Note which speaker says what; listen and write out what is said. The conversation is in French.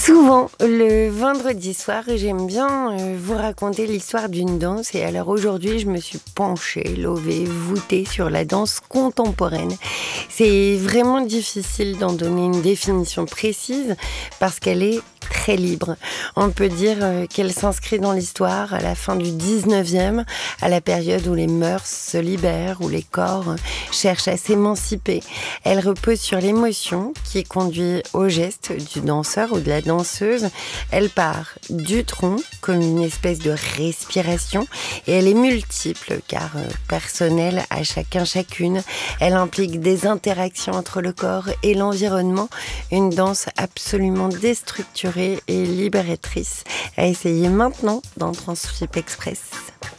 Speaker 1: Souvent, le vendredi soir, j'aime bien vous raconter l'histoire d'une danse. Et alors aujourd'hui, je me suis penchée, levée, voûtée sur la danse contemporaine. C'est vraiment difficile d'en donner une définition précise parce qu'elle est très libre. On peut dire qu'elle s'inscrit dans l'histoire à la fin du 19e, à la période où les mœurs se libèrent, où les corps cherchent à s'émanciper. Elle repose sur l'émotion qui conduit au geste du danseur ou de la danseuse. Elle part du tronc comme une espèce de respiration et elle est multiple car personnelle à chacun, chacune. Elle implique des interactions entre le corps et l'environnement. Une danse absolument déstructurée et libératrice à essayer maintenant dans Transflip Express.